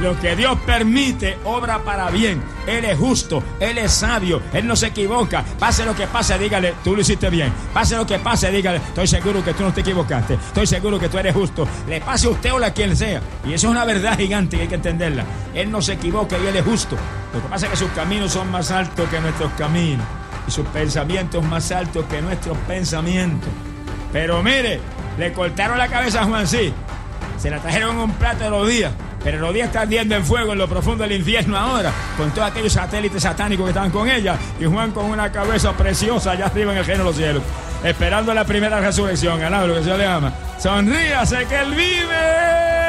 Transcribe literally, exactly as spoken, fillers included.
Lo que Dios permite, obra para bien. Él es justo, Él es sabio, Él no se equivoca. Pase lo que pase, dígale, tú lo hiciste bien. Pase lo que pase, dígale, estoy seguro que tú no te equivocaste. Estoy seguro que tú eres justo. Le pase a usted o a quien sea. Y eso es una verdad gigante que hay que entenderla. Él no se equivoca y Él es justo. Lo que pasa es que sus caminos son más altos que nuestros caminos. Y sus pensamientos más altos que nuestros pensamientos. Pero mire, le cortaron la cabeza a Juan, sí. Se la trajeron en un plato de los días. Pero los días están ardiendo en fuego en lo profundo del infierno ahora, con todos aquellos satélites satánicos que estaban con ella, y Juan con una cabeza preciosa allá arriba en el reino de los cielos, esperando la primera resurrección. Alaba lo que Dios le ama. Sonríase que Él vive.